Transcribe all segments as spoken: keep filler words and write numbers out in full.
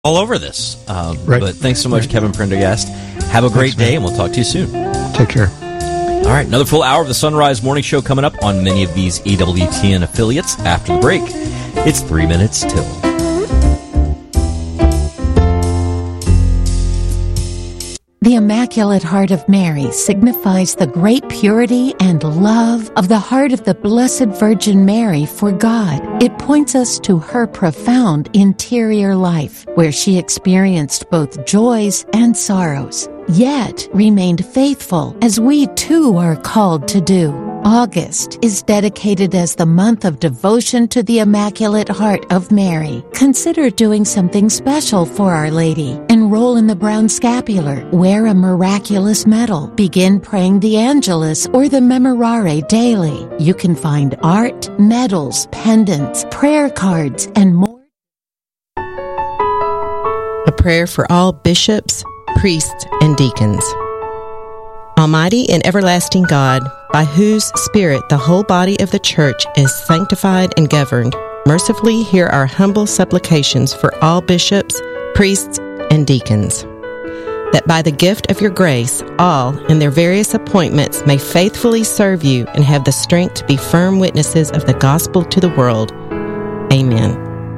all over this. Uh, right. But thanks so much, right. Kevin Prendergast. Have a great thanks, day, man. And we'll talk to you soon. Take care. All right, another full hour of the Sunrise Morning Show coming up on many of these E W T N affiliates after the break. It's three minutes till. The Immaculate Heart of Mary signifies the great purity and love of the heart of the Blessed Virgin Mary for God. It points us to her profound interior life, where she experienced both joys and sorrows, yet remained faithful, as we too are called to do. August is dedicated as the month of devotion to the Immaculate Heart of Mary. Consider doing something special for Our Lady. Enroll in the Brown Scapular, wear a miraculous medal, begin praying the Angelus or the Memorare daily. You can find art, medals, pendants, prayer cards, and more. A prayer for all bishops, priests, and deacons. Almighty and everlasting God, by whose Spirit the whole body of the Church is sanctified and governed, mercifully hear our humble supplications for all bishops, priests, and deacons, that by the gift of your grace, all in their various appointments may faithfully serve you and have the strength to be firm witnesses of the gospel to the world. Amen.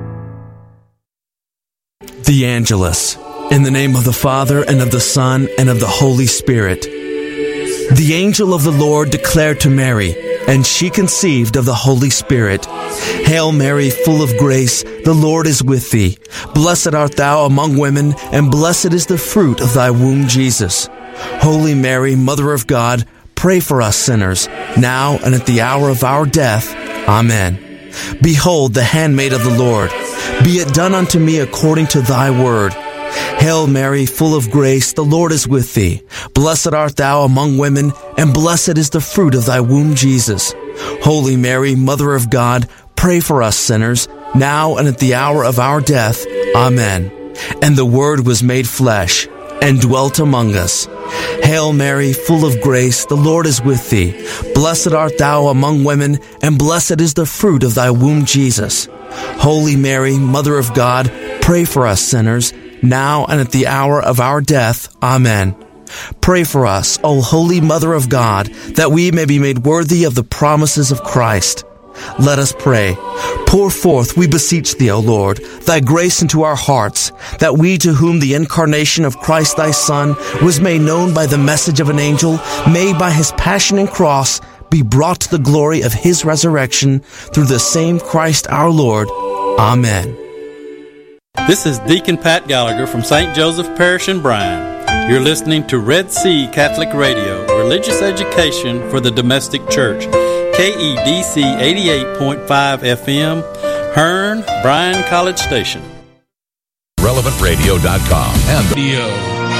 The Angelus. In the name of the Father, and of the Son, and of the Holy Spirit. The angel of the Lord declared to Mary, and she conceived of the Holy Spirit. Hail Mary, full of grace, the Lord is with thee. Blessed art thou among women, and blessed is the fruit of thy womb, Jesus. Holy Mary, Mother of God, pray for us sinners, now and at the hour of our death. Amen. Behold, the handmaid of the Lord. Be it done unto me according to thy word. Hail Mary, full of grace, the Lord is with thee. Blessed art thou among women, and blessed is the fruit of thy womb, Jesus. Holy Mary, Mother of God, pray for us sinners, now and at the hour of our death. Amen. And the Word was made flesh, and dwelt among us. Hail Mary, full of grace, the Lord is with thee. Blessed art thou among women, and blessed is the fruit of thy womb, Jesus. Holy Mary, Mother of God, pray for us sinners, now and at the hour of our death. Amen. Pray for us, O Holy Mother of God, that we may be made worthy of the promises of Christ. Let us pray. Pour forth, we beseech thee, O Lord, thy grace into our hearts, that we, to whom the incarnation of Christ thy Son was made known by the message of an angel, may by his passion and cross be brought to the glory of his resurrection through the same Christ our Lord. Amen. This is Deacon Pat Gallagher from Saint Joseph Parish in Bryan. You're listening to Red Sea Catholic Radio, religious education for the domestic church. K E D C eighty-eight point five F M, Hearn, Bryan College Station. relevant radio dot com and video.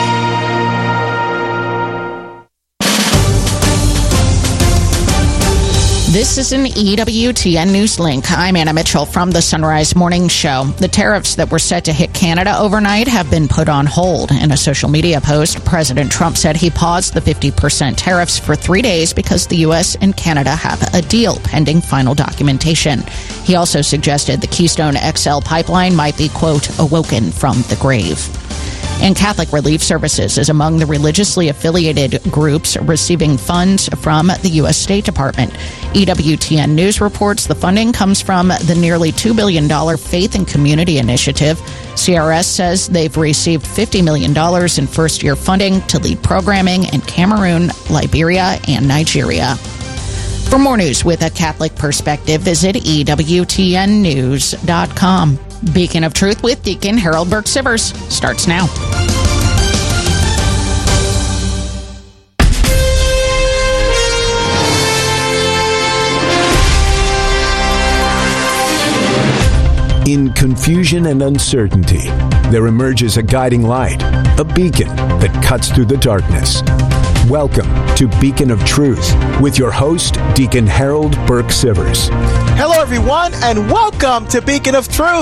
This is an E W T N News Link. I'm Anna Mitchell from the Sunrise Morning Show. The tariffs that were set to hit Canada overnight have been put on hold. In a social media post, President Trump said he paused the fifty percent tariffs for three days because the U S and Canada have a deal pending final documentation. He also suggested the Keystone X L pipeline might be, quote, awoken from the grave. And Catholic Relief Services is among the religiously affiliated groups receiving funds from the U S State Department. E W T N News reports the funding comes from the nearly two billion dollars Faith and Community Initiative. C R S says they've received fifty million dollars in first-year funding to lead programming in Cameroon, Liberia, and Nigeria. For more news with a Catholic perspective, visit E W T N news dot com. Beacon of Truth with Deacon Harold Burke-Sivers starts now. In confusion and uncertainty, there emerges a guiding light, a beacon that cuts through the darkness. Welcome to Beacon of Truth with your host, Deacon Harold Burke-Sivers. Hello, everyone, and welcome to Beacon of Truth.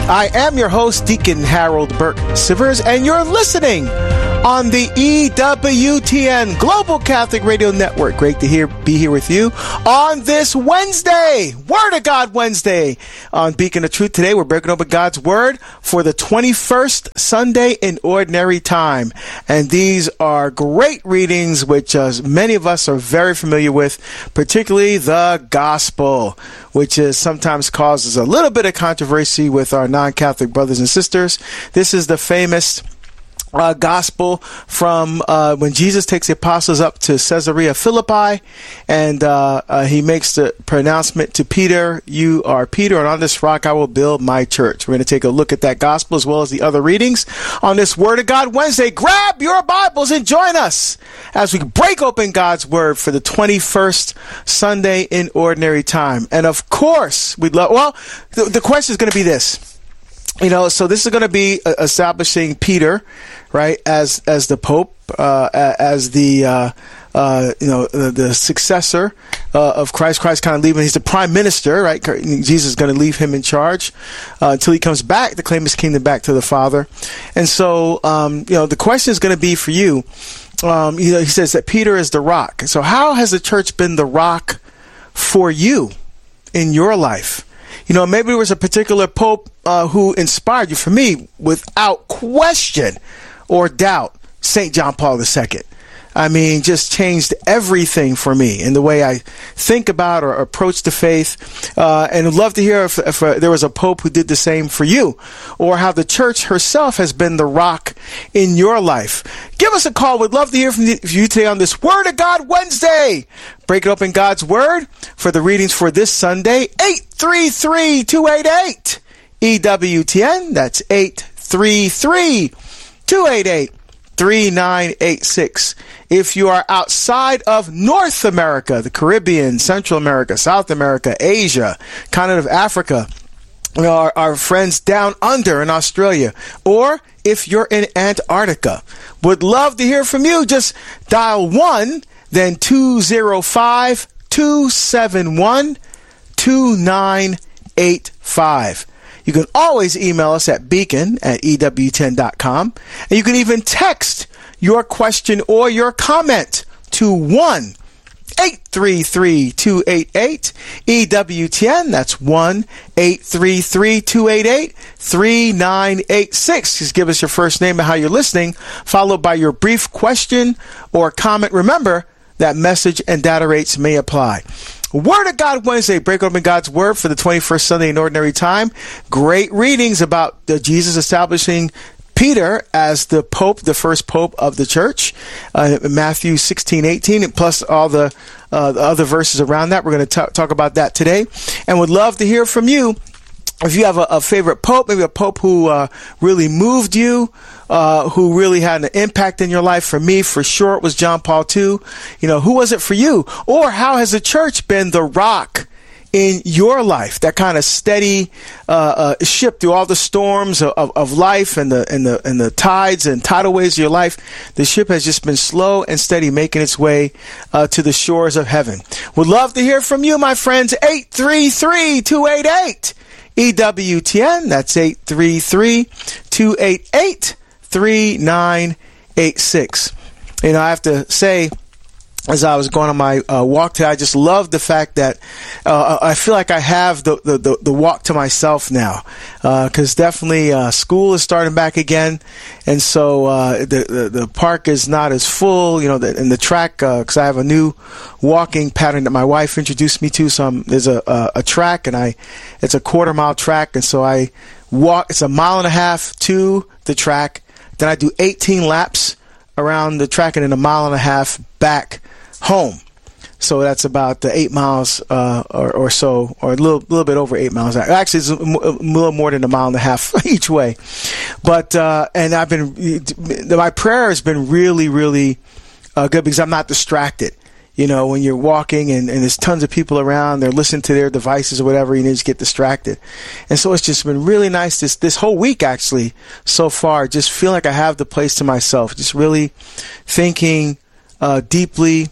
I am your host, Deacon Harold Burke Sivers, and you're listening on the E W T N Global Catholic Radio Network. Great to hear, be here with you on this Wednesday, Word of God Wednesday on Beacon of Truth. Today we're breaking open God's Word for the twenty-first Sunday in Ordinary Time. And these are great readings, which uh, many of us are very familiar with, particularly the Gospel, which is sometimes causes a little bit of controversy with our non-Catholic brothers and sisters. This is the famous Uh, gospel from uh, when Jesus takes the apostles up to Caesarea Philippi, and uh, uh, he makes the pronouncement to Peter, "You are Peter, and on this rock I will build my church." We're going to take a look at that gospel as well as the other readings on this Word of God Wednesday. Grab your Bibles and join us as we break open God's Word for the twenty-first Sunday in Ordinary Time. And of course, we'd love, well, the, the question is going to be this. You know, so this is going to be uh, establishing Peter, right, as as the Pope, uh, as the uh, uh, you know the, the successor uh, of Christ. Christ kind of leaving; he's the prime minister, right? Jesus is going to leave him in charge uh, until he comes back to claim his kingdom back to the Father. And so, um, you know, the question is going to be for you. Um, you know, he says that Peter is the rock. So, how has the church been the rock for you in your life? You know, maybe there was a particular pope uh, who inspired you. For me, without question or doubt, Saint John Paul the Second. I mean, just changed everything for me in the way I think about or approach the faith. Uh, and I'd love to hear if, if uh, there was a pope who did the same for you, or how the church herself has been the rock in your life. Give us a call. We'd love to hear from you today on this Word of God Wednesday. Break it open God's Word for the readings for this Sunday. eight three three, two eight eight, E W T N. That's eight three three, two eight eight, three nine eight six. If you are outside of North America, the Caribbean, Central America, South America, Asia, continent of Africa, you know, our, our friends down under in Australia, or if you're in Antarctica, would love to hear from you. Just dial one, then two zero five, two seven one, two nine eight five. You can always email us at beacon at E W T N dot com. And you can even text your question or your comment to one eight three three, two eight eight, E W T N. That's one eight three three, two eight eight, three nine eight six. Just give us your first name and how you're listening, followed by your brief question or comment. Remember that message and data rates may apply. Word of God Wednesday, break open God's Word for the twenty-first Sunday in Ordinary Time. Great readings about uh, Jesus establishing Peter as the Pope, the first Pope of the Church, uh, Matthew sixteen, eighteen, and plus all the, uh, the other verses around that. We're going to talk about that today, and would love to hear from you. If you have a, a favorite Pope, maybe a Pope who uh, really moved you, uh, who really had an impact in your life. For me, for sure, it was John Paul the Second. You know, who was it for you? Or how has the church been the rock in your life, that kind of steady uh, uh, ship through all the storms of, of, of life and the and the and the tides and tidal waves of your life? The ship has just been slow and steady, making its way uh, to the shores of heaven. Would love to hear from you, my friends. eight three three, two eight eight, E W T N. That's eight three three, two eight eight, three nine eight six. You know, I have to say, as I was going on my uh, walk today, I just love the fact that uh, I feel like I have the, the, the, the walk to myself now, because uh, definitely uh, school is starting back again, and so uh, the, the the park is not as full, you know, the, and the track, because uh, I have a new walking pattern that my wife introduced me to. So I'm, there's a, a a track, and I it's a quarter mile track, and so I walk. It's a mile and a half to the track. Then I do eighteen laps around the track, and then a mile and a half back home. So that's about uh, eight miles uh, or, or so, or a little little bit over eight miles. Actually, it's a, a little more than a mile and a half each way. But uh, and I've been my prayer has been really really uh, good, because I'm not distracted. You know, when you're walking and, and there's tons of people around, they're listening to their devices or whatever, you just get distracted. And so it's just been really nice this this whole week, actually, so far. Just feel like I have the place to myself. Just really thinking uh, deeply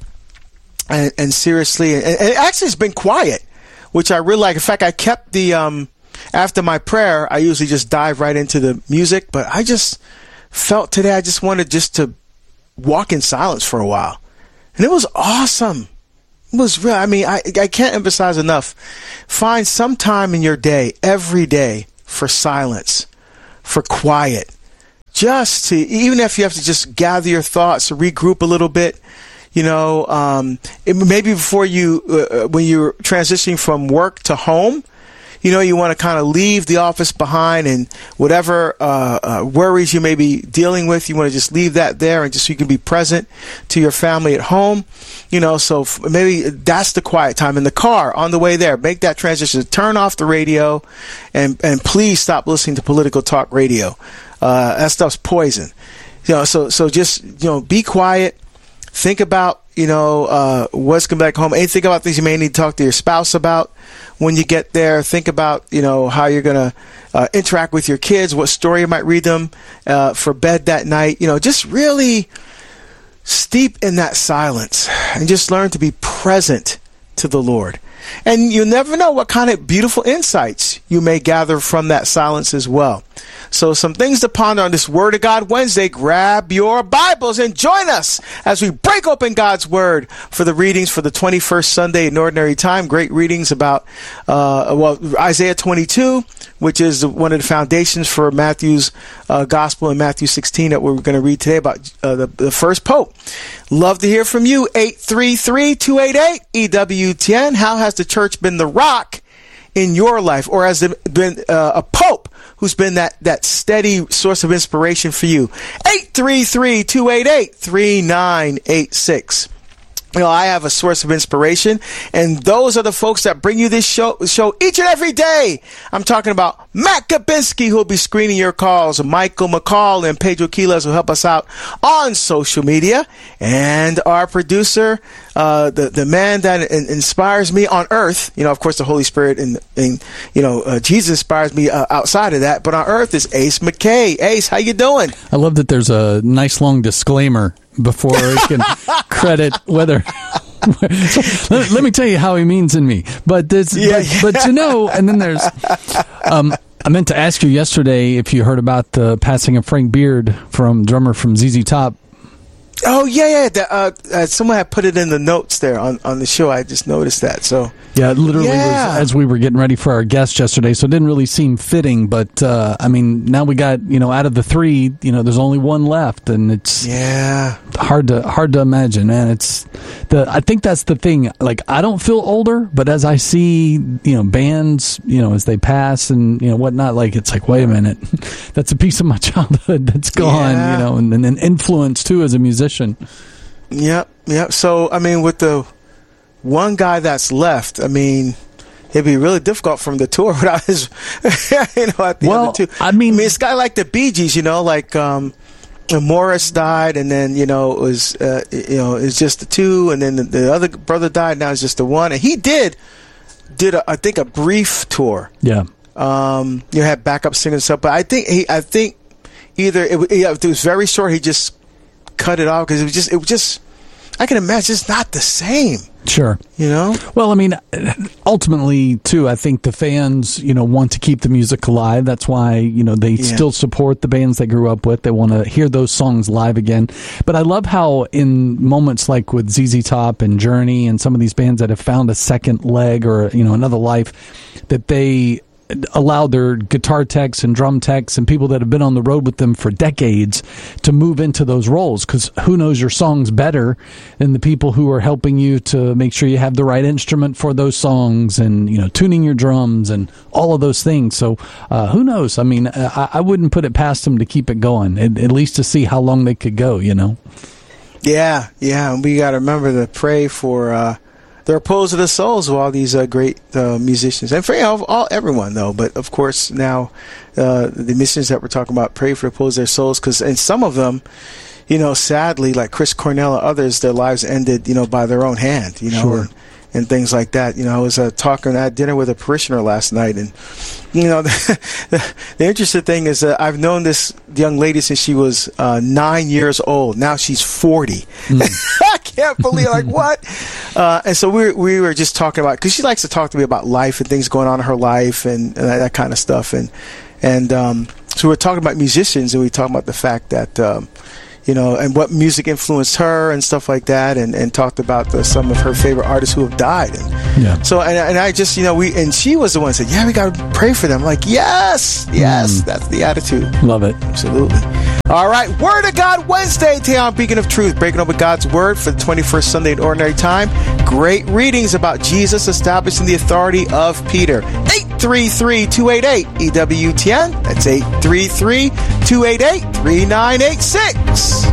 and, and seriously. And, and actually, it's been quiet, which I really like. In fact, I kept the um, after my prayer, I usually just dive right into the music, but I just felt today I just wanted just to walk in silence for a while. And it was awesome. It was real. I mean, I, I can't emphasize enough. Find some time in your day, every day, for silence, for quiet. Just to, even if you have to just gather your thoughts, regroup a little bit, you know, um, it, maybe before you, uh, when you're transitioning from work to home, you know, you want to kind of leave the office behind, and whatever uh, uh, worries you may be dealing with, you want to just leave that there, and just so you can be present to your family at home. You know, so f- maybe that's the quiet time in the car on the way there. Make that transition. Turn off the radio, and and please stop listening to political talk radio. Uh, that stuff's poison. You know, so so just you know, be quiet. Think about, you know, uh, what's coming back home. And think about things you may need to talk to your spouse about when you get there. Think about, you know, how you're going to uh, interact with your kids, what story you might read them uh, for bed that night. You know, just really steep in that silence and just learn to be present to the Lord. And you never know what kind of beautiful insights you may gather from that silence as well. So some things to ponder on this Word of God Wednesday. Grab your Bibles and join us as we break open God's Word for the readings for the twenty-first Sunday in Ordinary Time. Great readings about uh, well Isaiah twenty-two, which is one of the foundations for Matthew's uh, Gospel in Matthew sixteen that we're going to read today about uh, the, the first Pope. Love to hear from you. eight three three, two eight eight, E W T N. How has the church been the rock in your life, or has there been uh, a pope who's been that, that steady source of inspiration for you? eight three three, two eight eight, three nine eight six. You know, I have a source of inspiration, and those are the folks that bring you this show show each and every day. I'm talking about Matt Kabinski, who will be screening your calls, Michael McCall and Pedro Quiles will help us out on social media, and our producer, uh, the the man that in, inspires me on earth. You know, of course, the Holy Spirit and, and you know, uh, Jesus inspires me uh, outside of that, but on earth is Ace McKay. Ace, how you doing? I love that there's a nice long disclaimer before he can credit whether so, let, let me tell you how he means in me, but this yeah, but, yeah. but to know, and then there's um I meant to ask you yesterday if you heard about the passing of Frank Beard, from drummer from Z Z Top. Oh yeah, yeah. The, uh, uh, someone had put it in the notes there on, on the show. I just noticed that. So yeah, it literally yeah. was as we were getting ready for our guest yesterday. So it didn't really seem fitting. But uh, I mean, now we got, you know, out of the three, you know, there's only one left, and it's yeah hard to hard to imagine, man. It's the I think that's the thing. Like, I don't feel older, but as I see, you know, bands, you know, as they pass and you know whatnot, like it's like, wait a minute, that's a piece of my childhood that's gone, yeah. you know, and and an influence too as a musician. Yep, yep. So, I mean, with the one guy that's left, I mean, it'd be really difficult for him to tour without his, you know, at the well, other two. I mean, I mean, it's a guy like the Bee Gees, you know, like um, Morris died, and then, you know, it was, uh, you know, it's just the two, and then the, the other brother died, now it's just the one. And he did, did a, I think, a brief tour. Yeah. Um, you had backup singers and stuff, but I think he, I think either it, it was very short, he just cut it off because it was just it was just I can imagine it's not the same. Sure. You know? Well, I mean, ultimately, too, I think the fans, you know, want to keep the music alive. That's why, you know, they yeah. still support the bands they grew up with. They want to hear those songs live again. But I love how in moments like with Z Z Top and Journey and some of these bands that have found a second leg or, you know, another life, that they allow their guitar techs and drum techs and people that have been on the road with them for decades to move into those roles, because who knows your songs better than the people who are helping you to make sure you have the right instrument for those songs and, you know, tuning your drums and all of those things. So uh, who knows? I mean, I, I wouldn't put it past them to keep it going, at, at least to see how long they could go, you know? Yeah, yeah. And we got to remember to pray for uh the repose of the souls of all these uh, great uh, musicians, and for you know, all everyone though. But of course, now uh, the musicians that we're talking about, pray for the repose of their souls, because and some of them, you know, sadly, like Chris Cornell and others, their lives ended, you know, by their own hand. You know, sure. and, and things like that. You know, I was uh, talking at dinner with a parishioner last night, and you know, the, the, the interesting thing is that I've known this young lady since she was uh, nine years old. Now she's forty. Mm. I can't believe, like, what? Uh, and so we we were just talking about, because she likes to talk to me about life and things going on in her life and, and that, that kind of stuff. And and um, so we were talking about musicians, and we were talking about the fact that. Um, You know, and what music influenced her and stuff like that, and, and talked about the, some of her favorite artists who have died. And yeah. So, and, and I just, you know, we, and she was the one who said, yeah, we got to pray for them. I'm like, yes, yes, mm. that's the attitude. Love it. Absolutely. All right, Word of God Wednesday, today on Beacon of Truth, breaking open God's Word for the twenty-first Sunday in Ordinary Time. Great readings about Jesus establishing the authority of Peter. eight three three, two eight eight, E W T N. That's eight three three, two eight eight, three nine eight six.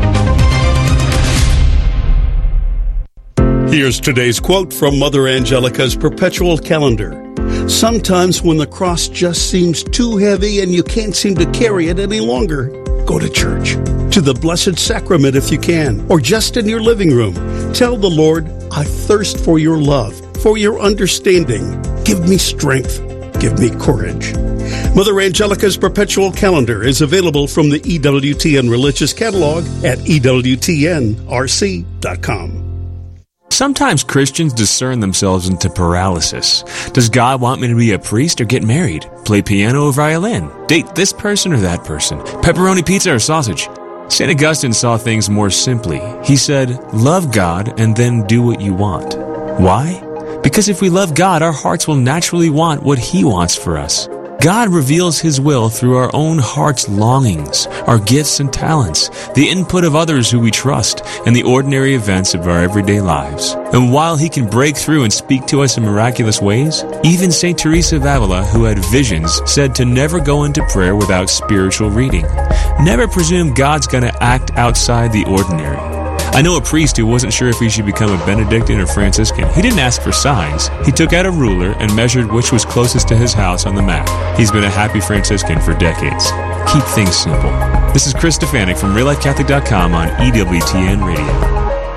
Here's today's quote from Mother Angelica's Perpetual Calendar. Sometimes when the cross just seems too heavy and you can't seem to carry it any longer, go to church, to the Blessed Sacrament if you can, or just in your living room. Tell the Lord, I thirst for your love, for your understanding. Give me strength. Give me courage. Mother Angelica's Perpetual Calendar is available from the E W T N Religious Catalog at E W T N R C dot com. Sometimes Christians discern themselves into paralysis. Does God want me to be a priest or get married? Play piano or violin? Date this person or that person? Pepperoni pizza or sausage? Saint Augustine saw things more simply. He said, love God and then do what you want. Why? Because if we love God, our hearts will naturally want what He wants for us. God reveals His will through our own heart's longings, our gifts and talents, the input of others who we trust, and the ordinary events of our everyday lives. And while He can break through and speak to us in miraculous ways, even Saint Teresa of Avila, who had visions, said to never go into prayer without spiritual reading. Never presume God's going to act outside the ordinary. I know a priest who wasn't sure if he should become a Benedictine or Franciscan. He didn't ask for signs. He took out a ruler and measured which was closest to his house on the map. He's been a happy Franciscan for decades. Keep things simple. This is Chris Stefanik from Real Life Catholic dot com on E W T N Radio.